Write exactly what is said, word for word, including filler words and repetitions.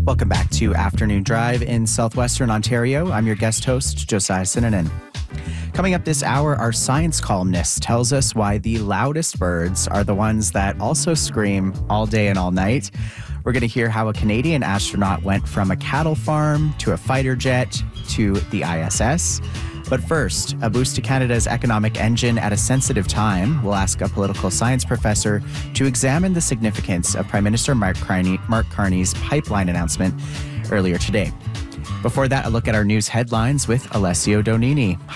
Welcome back to Afternoon Drive in southwestern Ontario. I'm your guest host, Josiah Sinanen. Coming up this hour, our science columnist tells us why the loudest birds are the ones that also scream all day and all night. We're going to hear how a Canadian astronaut went from a cattle farm to a fighter jet to the I S S. But first, a boost to Canada's economic engine at a sensitive time. We'll ask a political science professor to examine the significance of Prime Minister Mark Carney, Mark Carney's pipeline announcement earlier today. Before that, a look at our news headlines with Alessio Donini.